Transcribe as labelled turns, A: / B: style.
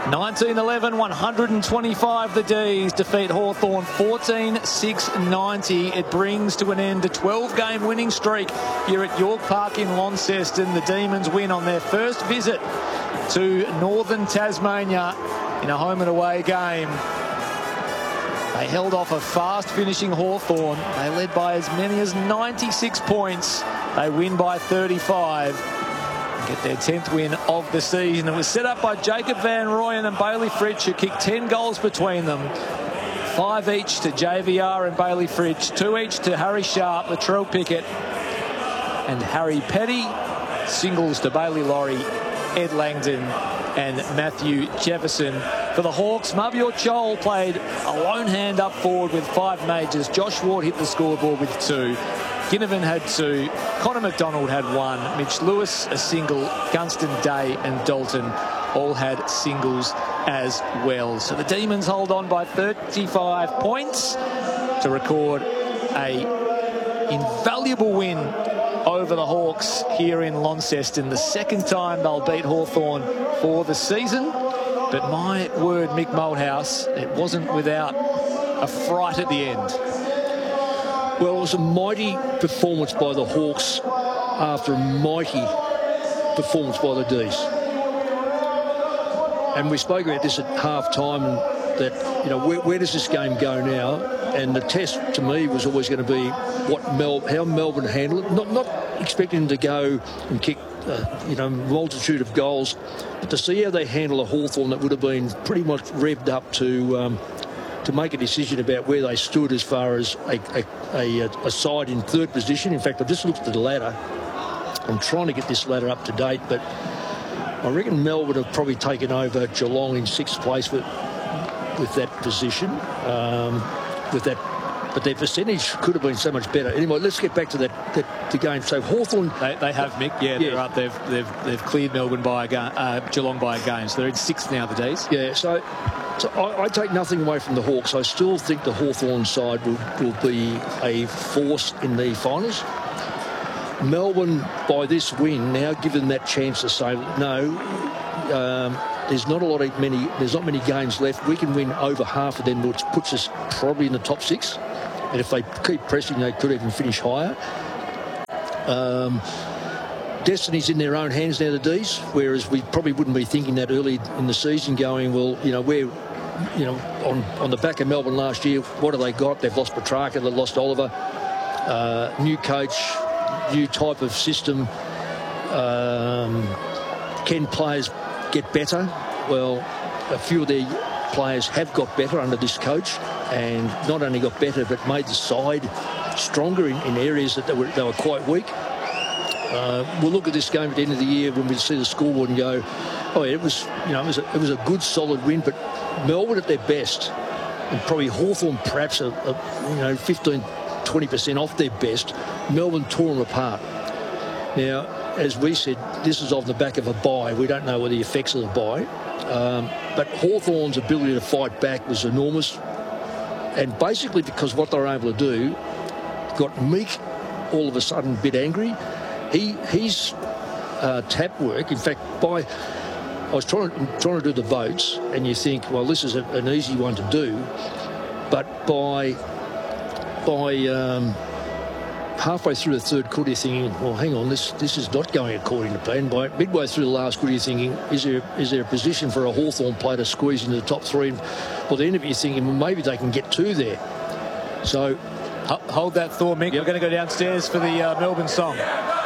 A: 19-11, 125 the D's defeat Hawthorn 14-6-90. It brings to an end a 12-game winning streak here at York Park in Launceston. The Demons win on their first visit to Northern Tasmania in a home and away game. They held off a fast-finishing Hawthorn. They led by as many as 96 points. They win by 35. Get their 10th win of the season. It was set up by Jacob Van Rooyen and Bailey Fritsch, who kicked 10 goals between them. 5 each to JVR and Bailey Fritsch, 2 each to Harry Sharp, Latrell Pickett and Harry Petty. Singles to Bailey Laurie, Ed Langdon and Matthew Jefferson. For the Hawks, Mabior Chol played a lone hand up forward with 5 majors. Josh Ward hit the scoreboard with 2. Ginnivan had 2, Connor McDonald had 1, Mitch Lewis a single, Gunston Day and Dalton all had singles as well. So the Demons hold on by 35 points to record a invaluable win over the Hawks here in Launceston. The second time they'll beat Hawthorn for the season. But my word, Mick Malthouse, it wasn't without a fright at the end.
B: Well, it was a mighty performance by the Hawks after a mighty performance by the D's. And we spoke about this at half-time, that, you know, where does this game go now? And the test, to me, was always going to be how Melbourne handle it. Not expecting them to go and kick, multitude of goals, but to see how they handle a Hawthorn that would have been pretty much revved up to make a decision about where they stood as far as a side in third position. In fact, I've just looked at the ladder. I'm trying to get this ladder up to date, but I reckon Melbourne have probably taken over Geelong in 6th place with that position. But their percentage could have been so much better. Anyway, let's get back to the game. So Hawthorn,
A: they have, Mick. Yeah, they're up. They've cleared Melbourne by Geelong by a game. So they're in 6th now, the D's.
B: Yeah. So I take nothing away from the Hawks. I still think the Hawthorn side will be a force in the finals. Melbourne, by this win, now given that chance to say no. There's not many games left. We can win over half of them, which puts us probably in the top 6. And if they keep pressing, they could even finish higher. Destiny's in their own hands now, the D's, whereas we probably wouldn't be thinking that early in the season, going, well, we're, on the back of Melbourne last year, what have they got? They've lost Petrarca, they've lost Oliver, new coach, new type of system. Can players get better? Well, a few of their players have got better under this coach, and not only got better but made the side stronger in areas that they were quite weak. We'll look at this game at the end of the year when we see the scoreboard and go, oh yeah, it was a good solid win, but Melbourne at their best, and probably Hawthorn perhaps 15-20% off their best. Melbourne tore them apart. Now, as we said, this is off the back of a bye. We don't know what the effects of the bye. But Hawthorn's ability to fight back was enormous. And basically because what they were able to do got Meek all of a sudden a bit angry. His tap work, in fact, I was trying to do the votes, and you think, well, this is an easy one to do. But by halfway through the third quarter, you're thinking, well, hang on, this is not going according to plan. By midway through the last quarter, you're thinking, is there a position for a Hawthorn player to squeeze into the top 3? And by the end of it, you're thinking, well, maybe they can get 2 there. So
A: hold that thought, Mick. Yep. We're going to go downstairs for the Melbourne song.